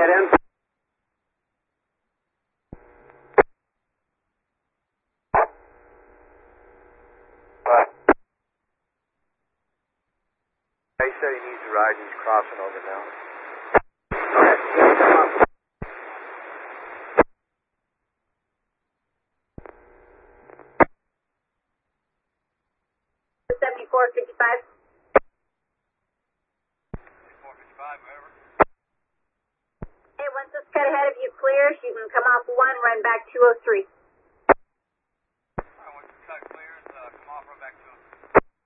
dead end. He said he needs a ride. He's crossing over now. Okay. 7455. 7455, whatever. Hey, once this cut ahead of you clears, you can come off 1, run back 203. Alright, once the cut clears, come off, run back 203.